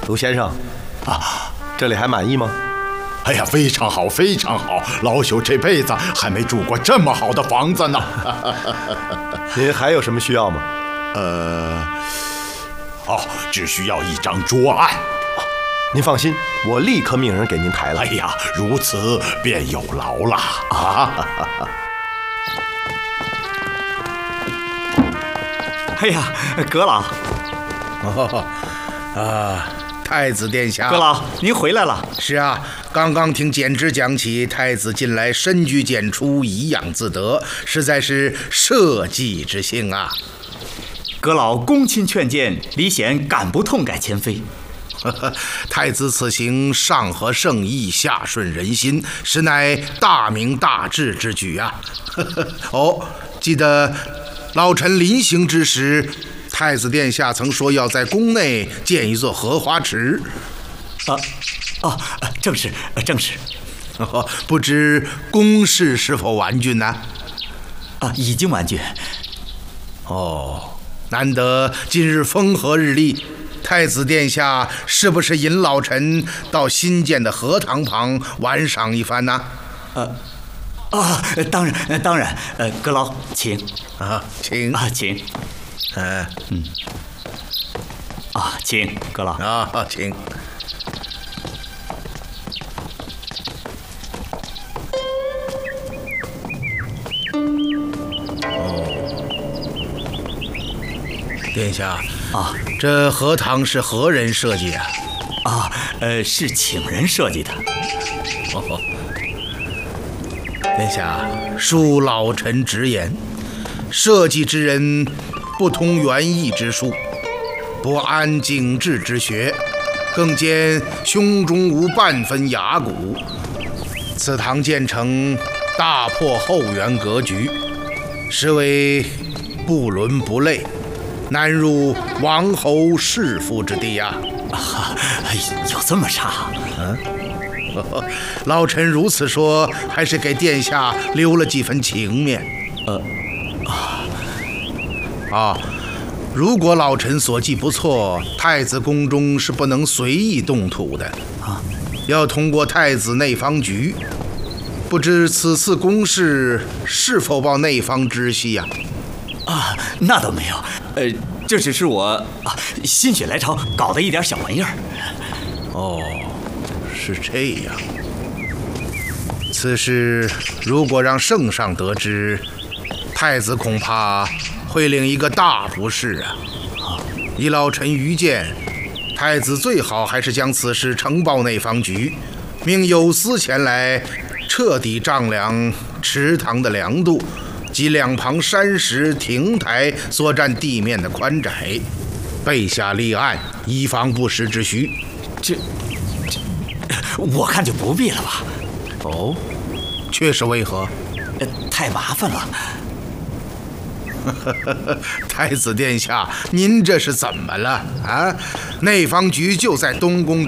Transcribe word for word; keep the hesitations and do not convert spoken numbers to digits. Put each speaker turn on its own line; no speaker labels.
卢先生，啊，这里还满意吗？
哎呀，非常好，非常好！老朽这辈子还没住过这么好的房子呢。
您还有什么需要吗？
呃，哦，只需要一张桌案。
您放心，我立刻命人给您抬了。
哎呀，如此便有劳了啊！
哎呀，阁老，
哦，啊。太子殿下，
阁老，您回来了。
是啊，刚刚听简直讲起，太子近来深居简出，怡养自得，实在是社稷之幸啊。
阁老恭亲劝谏，李显敢不痛改前非？
太子此行上合圣意，下顺人心，实乃大明大治之举啊。哦，记得老臣临行之时，太子殿下曾说要在宫内建一座荷花池。
啊，哦，正是，正是。
哦，不知宫事是否完竣呢？
啊，已经完竣。
哦，难得今日风和日丽，太子殿下是不是引老臣到新建的荷塘旁玩赏一番呢？
呃，啊，当然，当然。呃，阁老，请
啊，请
啊，请。
嗯
嗯，啊，请阁老
啊，请。殿下
啊，
这荷塘是何人设计啊？
啊，呃，是请人设计的。
哦，殿下，恕老臣直言，设计之人不通园艺之术，不谙景致之学，更兼胸中无半分雅骨。此堂建成，大破后园格局，实为不伦不类，难入王侯士妇之地呀！
啊，有这么差？
嗯，老臣如此说，还是给殿下留了几分情面。
呃，啊。
啊，如果老臣所记不错，太子宫中是不能随意动土的
啊，
要通过太子内方局。不知此次公事是否报内方知悉呀？
啊，那倒没有，呃，这只是我啊心血来潮搞的一点小玩意儿。
哦，是这样。此事如果让圣上得知，太子恐怕会领一个大不是啊！依老臣愚见，太子最好还是将此事呈报内方局，命有司前来彻底丈量池塘的量度及两旁山石亭台所占地面的宽窄，备下立案，以防不时之需。
这，这，我看就不必了吧？
哦，却是为何？
呃，太麻烦了。
太子殿下，您这是怎么了啊？内方局就在东宫